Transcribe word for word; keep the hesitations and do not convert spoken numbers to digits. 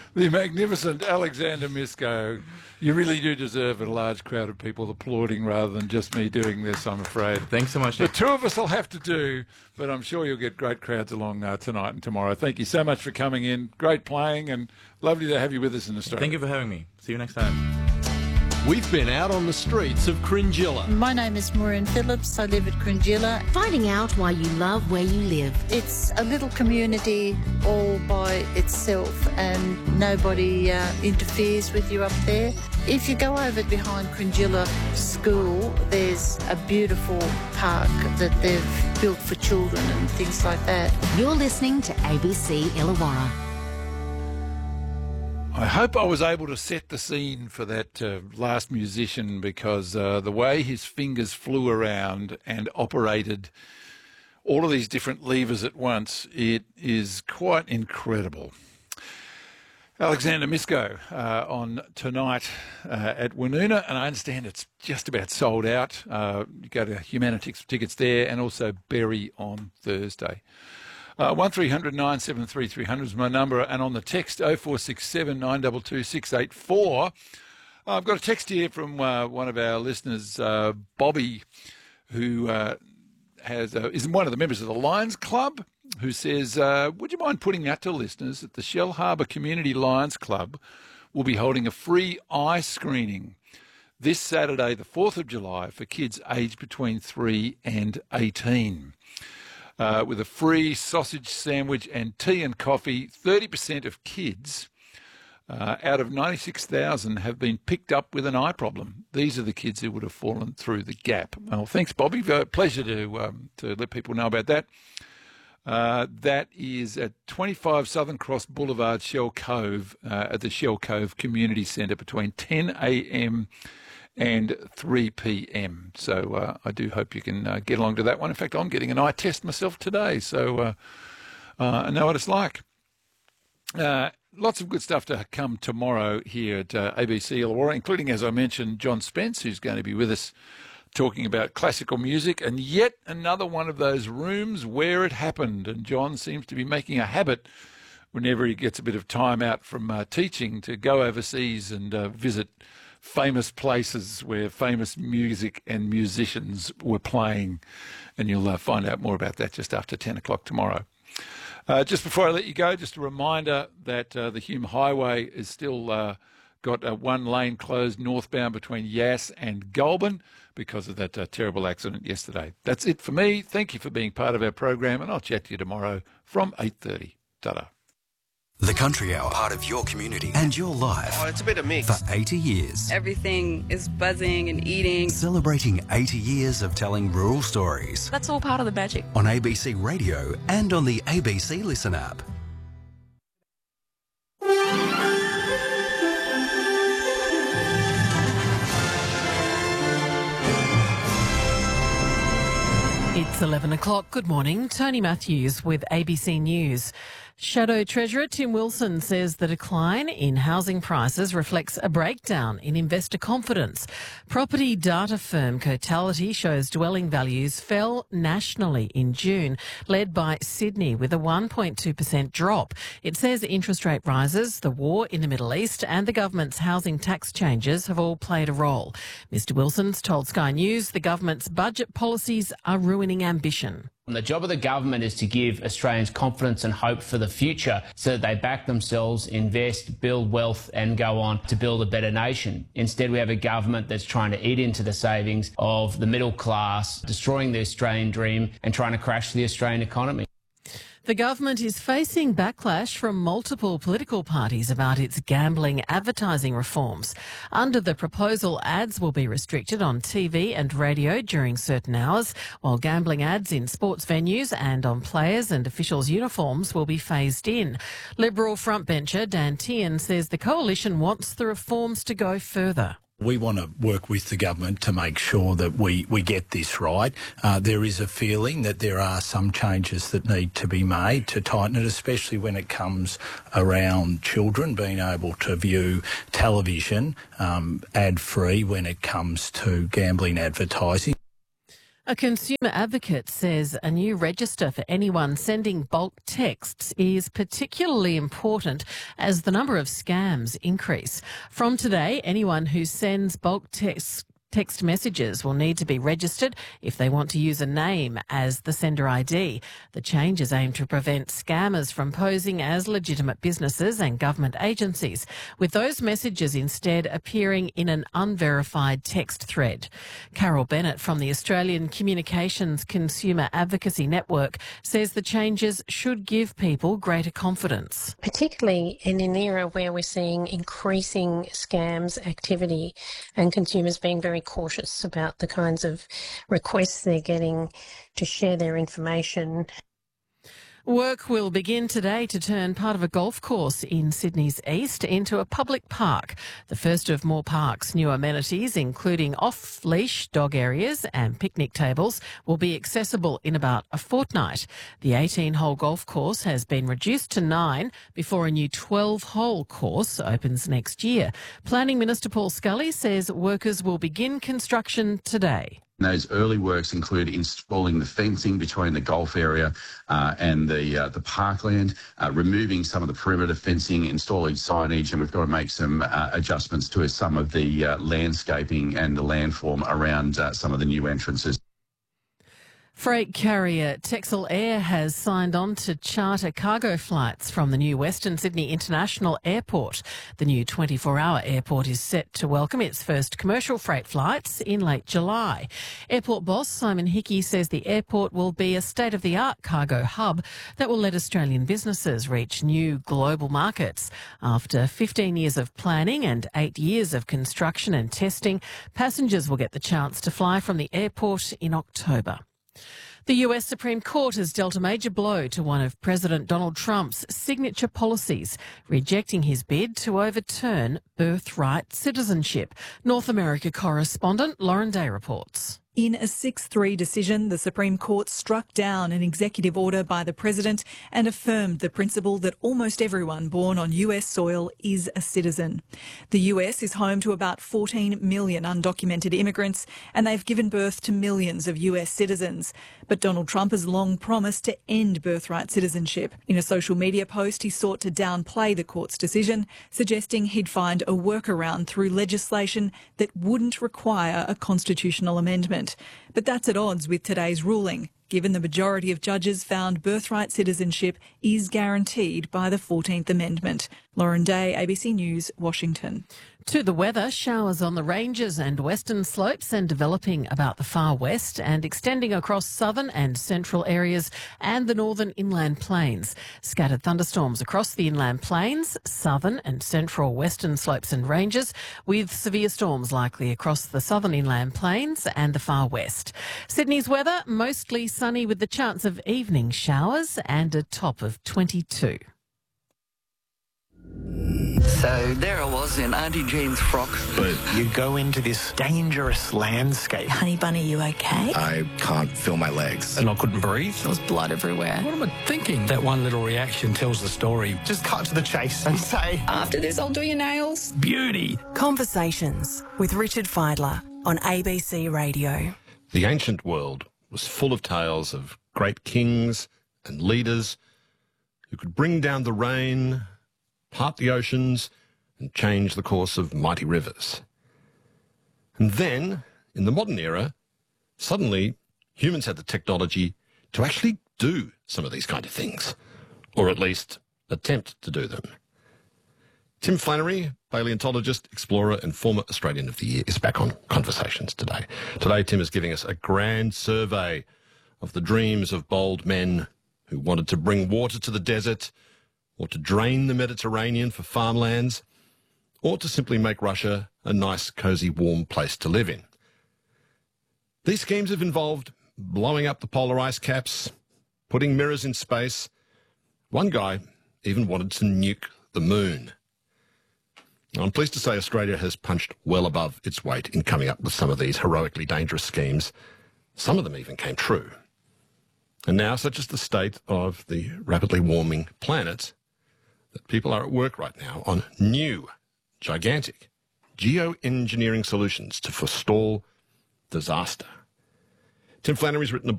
The magnificent Alexander Misko. You really do deserve a large crowd of people applauding rather than just me doing this, I'm afraid. Thanks so much. The two of us will have to do, but I'm sure you'll get great crowds along uh, tonight and tomorrow. Thank you so much for coming in. Great playing and lovely to have you with us in Australia. Thank you for having me. See you next time. We've been out on the streets of Cringilla. My name is Maureen Phillips. I live at Cringilla. Finding out why you love where you live. It's a little community all by itself and nobody uh, interferes with you up there. If you go over behind Cringilla School, there's a beautiful park that they've built for children and things like that. You're listening to A B C Illawarra. I hope I was able to set the scene for that uh, last musician because uh, the way his fingers flew around and operated all of these different levers at once, it is quite incredible. Alexander Misko uh, on tonight uh, at Woonona, and I understand it's just about sold out. Uh, you go to Humanitix tickets there, and also Berry on Thursday. Uh, one three hundred nine seven three three hundred is my number, and on the text oh four six seven nine two two six eight four. Uh, I've got a text here from uh, one of our listeners, uh, Bobby, who uh, has uh, is one of the members of the Lions Club, who says, uh, would you mind putting out to listeners that the Shellharbour Community Lions Club will be holding a free eye screening this Saturday, the fourth of July, for kids aged between three and eighteen. Uh, with a free sausage sandwich and tea and coffee. thirty percent of kids uh, out of ninety-six thousand have been picked up with an eye problem. These are the kids who would have fallen through the gap. Well, thanks, Bobby. Pleasure to um, to let people know about that. Uh, that is at twenty-five Southern Cross Boulevard, Shell Cove, uh, at the Shell Cove Community Centre between ten a m and three p m. So uh, I do hope you can uh, get along to that one. In fact, I'm getting an eye test myself today, so uh, uh, I know what it's like. Uh, lots of good stuff to come tomorrow here at uh, A B C Illawarra, including, as I mentioned, John Spence, who's going to be with us talking about classical music, and yet another one of those rooms where it happened. And John seems to be making a habit whenever he gets a bit of time out from uh, teaching to go overseas and uh, visit famous places where famous music and musicians were playing, and you'll uh, find out more about that just after ten o'clock tomorrow. Uh, just before I let you go, just a reminder that uh, the Hume Highway is still uh, got uh, one lane closed northbound between Yass and Goulburn because of that uh, terrible accident yesterday. That's it for me. Thank you for being part of our program, and I'll chat to you tomorrow from eight thirty. Ta-da. The Country Hour, part of your community and your life. Oh, it's a bit of mix. For eighty years. Everything is buzzing and eating. Celebrating eighty years of telling rural stories. That's all part of the magic. On A B C Radio and on the A B C Listen app. It's eleven o'clock. Good morning. Tony Matthews with A B C News. Shadow Treasurer Tim Wilson says the decline in housing prices reflects a breakdown in investor confidence. Property data firm Cotality shows dwelling values fell nationally in June, led by Sydney with a one point two percent drop. It says interest rate rises, the war in the Middle East and the government's housing tax changes have all played a role. Mister Wilson's told Sky News the government's budget policies are ruining ambition. And the job of the government is to give Australians confidence and hope for the future so that they back themselves, invest, build wealth and go on to build a better nation. Instead, we have a government that's trying to eat into the savings of the middle class, destroying the Australian dream and trying to crash the Australian economy. The government is facing backlash from multiple political parties about its gambling advertising reforms. Under the proposal, ads will be restricted on T V and radio during certain hours, while gambling ads in sports venues and on players' and officials' uniforms will be phased in. Liberal frontbencher Dan Tehan says the coalition wants the reforms to go further. We want to work with the government to make sure that we, we get this right. Uh, there is a feeling that there are some changes that need to be made to tighten it, especially when it comes around children being able to view television um, ad-free when it comes to gambling advertising. A consumer advocate says a new register for anyone sending bulk texts is particularly important as the number of scams increase. From today, anyone who sends bulk texts Text messages will need to be registered if they want to use a name as the sender I D. The changes aim to prevent scammers from posing as legitimate businesses and government agencies, with those messages instead appearing in an unverified text thread. Carol Bennett from the Australian Communications Consumer Advocacy Network says the changes should give people greater confidence. Particularly in an era where we're seeing increasing scams activity and consumers being very cautious about the kinds of requests they're getting to share their information. Work will begin today to turn part of a golf course in Sydney's east into a public park. The first of Moore Park's new amenities, including off-leash dog areas and picnic tables, will be accessible in about a fortnight. The eighteen-hole golf course has been reduced to nine before a new twelve-hole course opens next year. Planning Minister Paul Scully says workers will begin construction today. Those early works include installing the fencing between the golf area uh, and the uh, the parkland, uh, removing some of the perimeter fencing, installing signage, and we've got to make some uh, adjustments to some of the uh, landscaping and the landform around uh, some of the new entrances. Freight carrier Texel Air has signed on to charter cargo flights from the new Western Sydney International Airport. The new twenty-four hour airport is set to welcome its first commercial freight flights in late July. Airport boss Simon Hickey says the airport will be a state-of-the-art cargo hub that will let Australian businesses reach new global markets. After fifteen years of planning and eight years of construction and testing, passengers will get the chance to fly from the airport in October. The U S Supreme Court has dealt a major blow to one of President Donald Trump's signature policies, rejecting his bid to overturn birthright citizenship. North America correspondent Lauren Day reports. In a six three decision, the Supreme Court struck down an executive order by the President and affirmed the principle that almost everyone born on U S soil is a citizen. The U S is home to about fourteen million undocumented immigrants, and they've given birth to millions of U S citizens. But Donald Trump has long promised to end birthright citizenship. In a social media post, he sought to downplay the court's decision, suggesting he'd find a workaround through legislation that wouldn't require a constitutional amendment. But that's at odds with today's ruling, given the majority of judges found birthright citizenship is guaranteed by the fourteenth Amendment. Lauren Day, A B C News, Washington. To the weather, showers on the ranges and western slopes and developing about the far west and extending across southern and central areas and the northern inland plains. Scattered thunderstorms across the inland plains, southern and central western slopes and ranges, with severe storms likely across the southern inland plains and the far west. Sydney's weather, mostly sunny with the chance of evening showers and a top of twenty-two. So there I was in Auntie Jean's frock. But you go into this dangerous landscape. Honey Bunny, you okay? I can't feel my legs. And I couldn't breathe. There was blood everywhere. What am I thinking? That one little reaction tells the story. Just cut to the chase and say, after this, I'll do your nails. Beauty. Conversations with Richard Feidler on A B C Radio. The ancient world was full of tales of great kings and leaders who could bring down the rain, part the oceans, and change the course of mighty rivers. And then, in the modern era, suddenly humans had the technology to actually do some of these kind of things, or at least attempt to do them. Tim Flannery, paleontologist, explorer and former Australian of the Year, is back on Conversations today. Today, Tim is giving us a grand survey of the dreams of bold men who wanted to bring water to the desert, or to drain the Mediterranean for farmlands, or to simply make Russia a nice, cosy, warm place to live in. These schemes have involved blowing up the polar ice caps, putting mirrors in space. One guy even wanted to nuke the moon. I'm pleased to say Australia has punched well above its weight in coming up with some of these heroically dangerous schemes. Some of them even came true. And now, such is the state of the rapidly warming planet, that people are at work right now on new, gigantic geoengineering solutions to forestall disaster. Tim Flannery's written a